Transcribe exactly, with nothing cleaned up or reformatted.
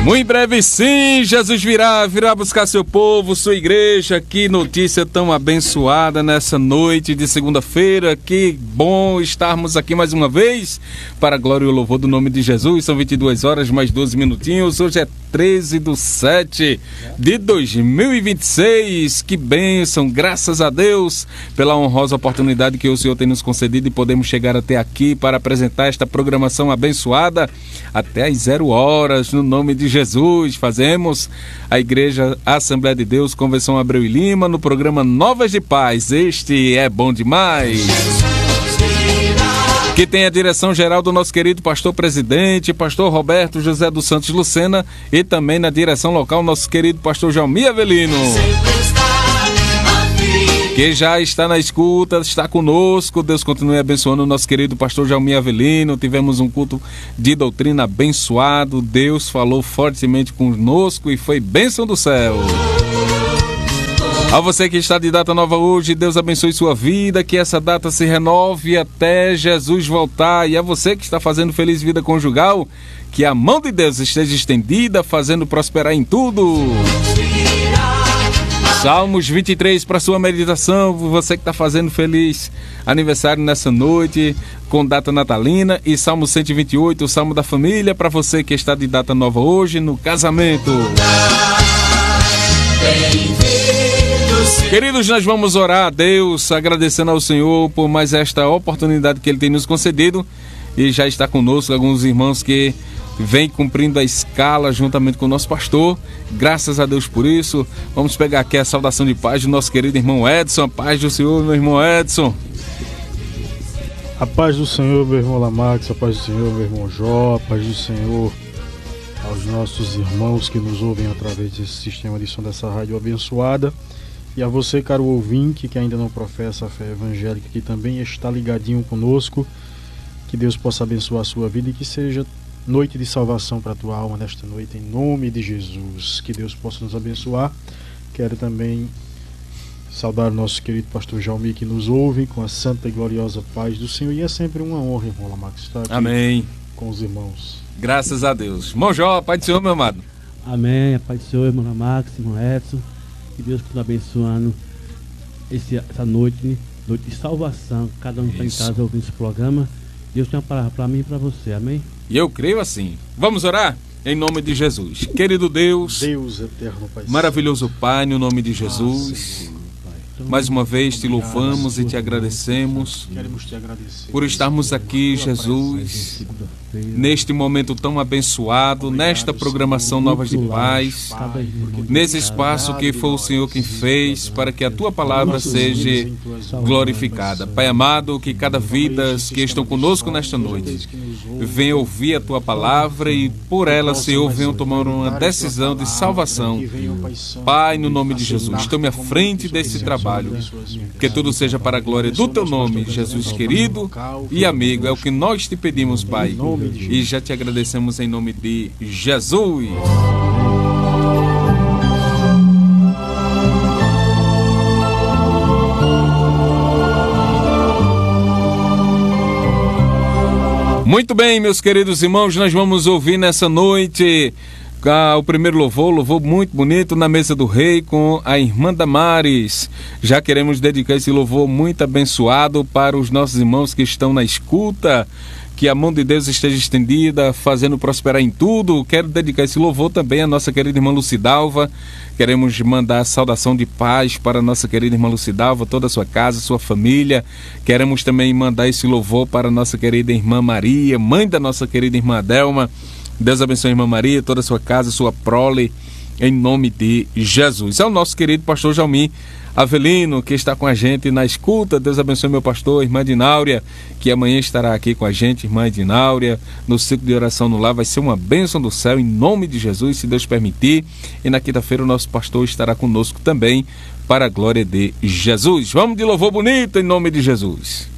Muito em breve sim, Jesus virá, virá buscar seu povo, sua igreja. Que notícia tão abençoada nessa noite de segunda-feira. Que bom estarmos aqui mais uma vez para a glória e o louvor do nome de Jesus. São vinte e duas horas mais doze minutinhos. Hoje é treze de setembro de dois mil e vinte e seis. Que bênção, graças a Deus pela honrosa oportunidade que o Senhor tem nos concedido e podemos chegar até aqui para apresentar esta programação abençoada até às zero horas, no nome de Jesus. Fazemos a Igreja Assembleia de Deus, Convenção Abreu e Lima, no programa Novas de Paz. Este é bom demais. Que tem a direção geral do nosso querido pastor presidente, pastor Roberto José dos Santos Lucena, e também na direção local nosso querido pastor Jaumi Avelino, que já está na escuta, está conosco. Deus continue abençoando o nosso querido pastor Jaumi Avelino. Tivemos um culto de doutrina abençoado. Deus falou fortemente conosco e foi bênção do céu. A você que está de data nova hoje, Deus abençoe sua vida, que essa data se renove até Jesus voltar. E a você que está fazendo feliz vida conjugal, que a mão de Deus esteja estendida, fazendo prosperar em tudo. Salmos vinte e três para sua meditação, você que está fazendo feliz aniversário nessa noite, com data natalina. E Salmo cento e vinte e oito, o Salmo da Família, para você que está de data nova hoje, no casamento. Queridos, nós vamos orar a Deus, agradecendo ao Senhor por mais esta oportunidade que Ele tem nos concedido. E já está conosco alguns irmãos que vem cumprindo a escala juntamente com o nosso pastor. Graças a Deus por isso. Vamos pegar aqui a saudação de paz do nosso querido irmão Edson. A paz do Senhor, meu irmão Edson. A paz do Senhor, meu irmão Lamax. A paz do Senhor, meu irmão Jó. A paz do Senhor aos nossos irmãos que nos ouvem através desse sistema de som dessa rádio abençoada. E a você, caro ouvinte, que ainda não professa a fé evangélica, que também está ligadinho conosco. Que Deus possa abençoar a sua vida e que seja noite de salvação para a tua alma nesta noite, em nome de Jesus. Que Deus possa nos abençoar. Quero também saudar o nosso querido pastor Jaumi, que nos ouve com a santa e gloriosa paz do Senhor. E é sempre uma honra, irmão Lamax, estar aqui. Amém. Com os irmãos. Graças a Deus. Irmão Jó, a paz do Senhor, meu amado. Amém. A paz do Senhor, irmão Lamax, irmão Edson. Que Deus continue abençoando esse, essa noite, noite de salvação. Cada um está em casa ouvindo esse programa. Deus tem uma palavra para mim e para você. Amém? E eu creio assim. Vamos orar? Em nome de Jesus. Querido Deus, Deus eterno, Pai, maravilhoso Pai, no nome de Jesus, mais uma vez te louvamos e te agradecemos por estarmos aqui, Jesus, neste momento tão abençoado, nesta programação Novas de Paz, nesse espaço que foi o Senhor quem fez, para que a tua palavra seja glorificada. Pai amado, que cada vida que estão conosco nesta noite venha ouvir a tua palavra e por ela, Senhor, venham tomar uma decisão de salvação. Pai, no nome de Jesus, tome à frente desse trabalho. Que tudo seja para a glória do teu nome, Jesus querido e amigo. É o que nós te pedimos, Pai, e já te agradecemos em nome de Jesus. Muito bem, meus queridos irmãos, nós vamos ouvir nessa noite Ah, o primeiro louvor, louvor muito bonito, Na Mesa do Rei, com a irmã Damares. Já queremos dedicar esse louvor muito abençoado para os nossos irmãos que estão na escuta. Que a mão de Deus esteja estendida, fazendo prosperar em tudo. Quero dedicar esse louvor também à nossa querida irmã Lucidalva. Queremos mandar a saudação de paz para a nossa querida irmã Lucidalva, toda a sua casa, sua família. Queremos também mandar esse louvor para a nossa querida irmã Maria, mãe da nossa querida irmã Adelma. Deus abençoe a irmã Maria, toda a sua casa, sua prole, em nome de Jesus. É o nosso querido pastor Jaumi Avelino, que está com a gente na escuta. Deus abençoe meu pastor, irmã Edináurea, que amanhã estará aqui com a gente, irmã Edináurea, no ciclo de oração no lar. Vai ser uma bênção do céu, em nome de Jesus, se Deus permitir. E na quinta-feira o nosso pastor estará conosco também, para a glória de Jesus. Vamos de louvor bonito, em nome de Jesus.